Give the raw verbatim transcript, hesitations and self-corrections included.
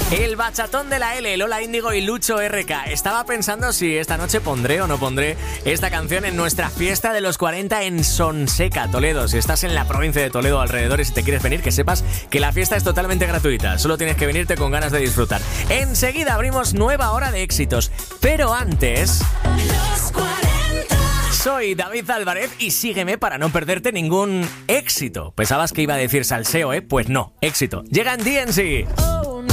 El bachatón de la L, Lola Índigo y Lucho R K. Estaba pensando si esta noche pondré o no pondré esta canción en nuestra fiesta de los cuarenta en Sonseca, Toledo. Si estás en la provincia de Toledo alrededores y te quieres venir, que sepas que la fiesta es totalmente gratuita. Solo tienes que venirte con ganas de disfrutar. Enseguida abrimos nueva hora de éxitos. Pero antes... Los cuarenta. Soy David Álvarez y sígueme para no perderte ningún éxito. Pensabas que iba a decir salseo, ¿eh? Pues no, éxito. Llega en D N C.